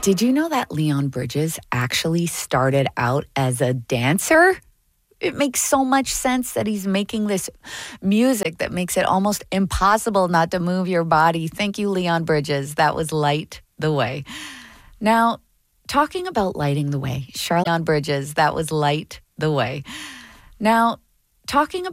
Did you know that Leon Bridges actually started out as a dancer? It makes so much sense that he's making this music that makes it almost impossible not to move your body. Thank you, Leon Bridges. That was Light the Way. Now, talking about lighting the way, Charlotte Bridges, that was Light the Way. Now, talking